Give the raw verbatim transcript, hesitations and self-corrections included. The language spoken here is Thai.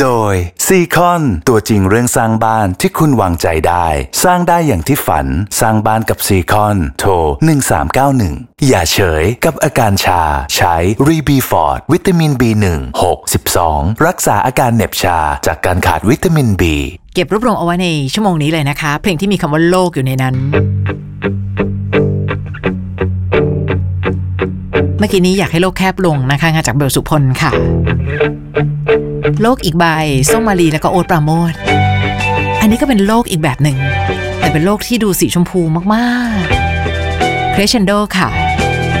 โดยซีคอนตัวจริงเรื่องสร้างบ้านที่คุณวางใจได้สร้างได้อย่างที่ฝันสร้างบ้านกับซีคอนโทรหนึ่งสามเก้าหนึ่งอย่าเฉยกับอาการชาใช้รีบีฟอร์ดวิตามิน บี หนึ่ง หก สิบสองรักษาอาการเหน็บชาจากการขาดวิตามิน B เก็บรวบรวมเอาไว้ในชั่วโมงนี้เลยนะคะเพลงที่มีคำว่าโลกอยู่ในนั้นเมื่อกี้นี้อยากให้โลกแคบลงนะคะงานจากเบลสุพลค่ะโลกอีกใบส้มมาลีแล้วก็โอ๊ตปราโมชอันนี้ก็เป็นโลกอีกแบบหนึ่งแต่เป็นโลกที่ดูสีชมพูมากๆ Crescendo ค่ะ